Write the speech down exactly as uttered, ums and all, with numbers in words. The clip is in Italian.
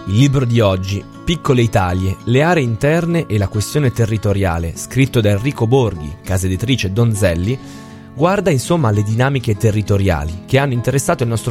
Il libro di oggi, Piccole Italie, le aree interne e la questione territoriale, scritto da Enrico Borghi, casa editrice Donzelli, guarda insomma alle dinamiche territoriali che hanno interessato il nostro